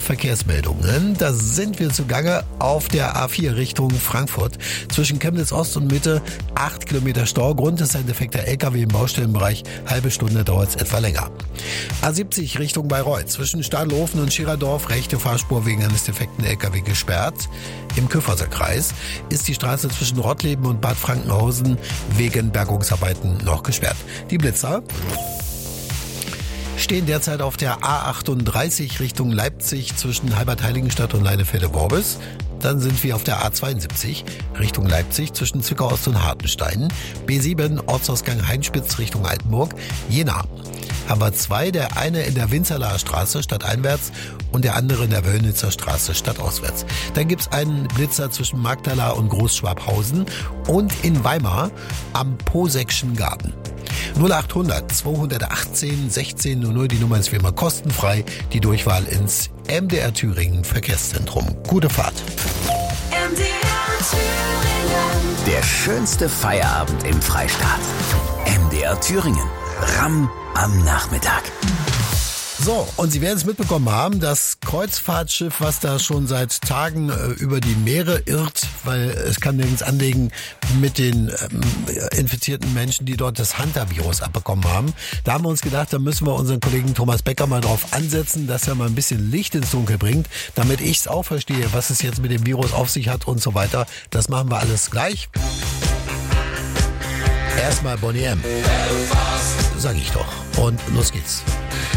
Verkehrsmeldungen. Da sind wir zugange auf der A4 Richtung Frankfurt. Zwischen Chemnitz Ost und Mitte 8 Kilometer Stau. Grund ist ein defekter LKW im Baustellenbereich. Halbe Stunde dauert es etwa länger. A70 Richtung Bayreuth. Zwischen Stadelhofen und Schirerdorf rechte Fahrspur wegen eines defekten LKW gesperrt. Im Kyffhäuser Kreis ist die Straße zwischen Rottleben und Bad Frankenhausen wegen Bergungsarbeiten noch gesperrt. Die Blitzer stehen derzeit auf der A38 Richtung Leipzig zwischen Halbert-Heiligenstadt und Leinefelde-Worbis. Dann sind wir auf der A72 Richtung Leipzig zwischen Zwickau Ost und Hartenstein. B7 Ortsausgang Heinspitz Richtung Altenburg. Jena haben wir zwei, der eine in der Winzerlaer Straße stadteinwärts und der andere in der Wöllnitzer Straße stadtauswärts. Dann gibt's einen Blitzer zwischen Magdala und Großschwabhausen und in Weimar am Poseckschen Garten. 0800 218 1600, die Nummer ist wie immer kostenfrei, die Durchwahl ins MDR Thüringen Verkehrszentrum. Gute Fahrt. MDR Thüringen. Der schönste Feierabend im Freistaat. MDR Thüringen. Ramm am Nachmittag. So, und Sie werden es mitbekommen haben, das Kreuzfahrtschiff, was da schon seit Tagen über die Meere irrt, weil es kann nirgends anlegen mit den infizierten Menschen, die dort das Hunter-Virus abbekommen haben. Da haben wir uns gedacht, da müssen wir unseren Kollegen Thomas Becker mal drauf ansetzen, dass er mal ein bisschen Licht ins Dunkel bringt, damit ich es auch verstehe, was es jetzt mit dem Virus auf sich hat und so weiter. Das machen wir alles gleich. Erstmal Boney M. Sag ich doch. Und los geht's.